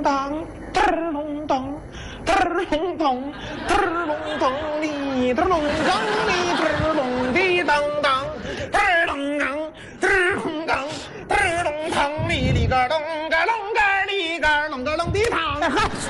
当，嘚儿隆咚，嘚儿隆咚，嘚儿隆咚，哩嘚儿隆当，哩嘚儿隆滴当当，嘚儿隆当，嘚儿隆当，嘚儿隆当，哩哩个咚个隆个哩个隆个隆滴当。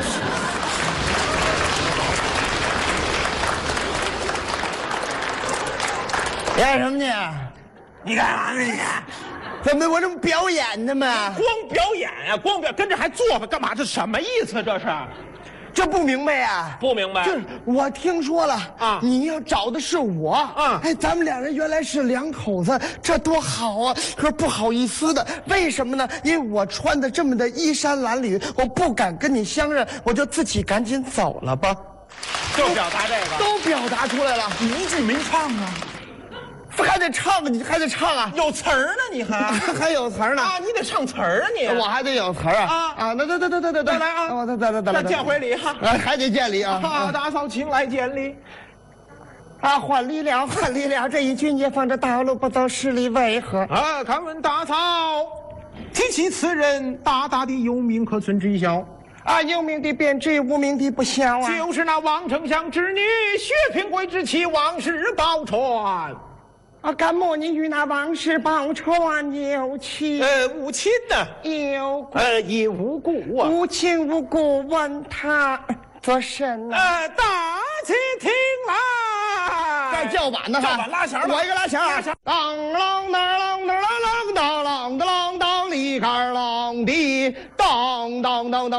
演什么去？ 你干嘛呢你？ 怎么我这不表演呢吗？ 光表演呀、光表跟着还做吧，干嘛？这什么意思？这是这不明白呀？ 不明白？ 就是我听说了啊你要找的是我啊哎，咱们两人原来是两口子，这多好啊！可是不好意思的，为什么呢？因为我穿的这么的衣衫褴褛，我不敢跟你相认，我就自己赶紧走了吧。 就表达这个， 都表达出来了， 你一句没唱啊？ 还得唱啊，你还得唱啊， 有词儿呢，你还有词儿呢啊，你得唱词儿啊你。 我还得有词儿啊那再来啊再见回礼哈还得见礼啊大嫂请来见礼。 换礼了，换礼了，这一句也放着道路不走，十里为何？ 敢问大嫂，提起此人，大大的有名可存知晓？ 有名的便知，无名的不晓啊。 就是那王丞相之女，薛平贵之妻王氏宝钏。 敢莫你与那王氏宝钏有情？ 无亲呢？ 有亦无故啊。 无情无故，问他做甚呢？ 大家听来。 在叫板呢， 叫板拉弦， 我一个拉弦。当啷当啷当啷当当当当当里杆啷的当当当当。